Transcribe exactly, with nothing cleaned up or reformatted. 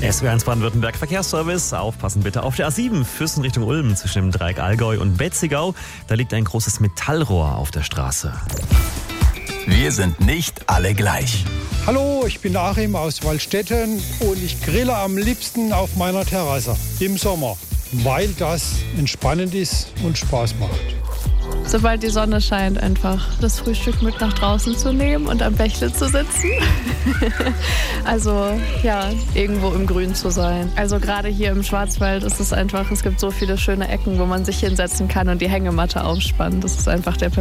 S W eins Baden-Württemberg Verkehrsservice. Aufpassen bitte auf der A sieben Füssen Richtung Ulm zwischen dem Dreieck Allgäu und Betzigau. Da liegt ein großes Metallrohr auf der Straße. Wir sind nicht alle gleich. Hallo, ich bin Achim aus Waldstätten und ich grille am liebsten auf meiner Terrasse im Sommer, weil das entspannend ist und Spaß macht. Sobald die Sonne scheint, einfach das Frühstück mit nach draußen zu nehmen und am Bächle zu sitzen. Also ja, irgendwo im Grün zu sein. Also gerade hier im Schwarzwald ist es einfach, es gibt so viele schöne Ecken, wo man sich hinsetzen kann und die Hängematte aufspannen. Das ist einfach der perfekte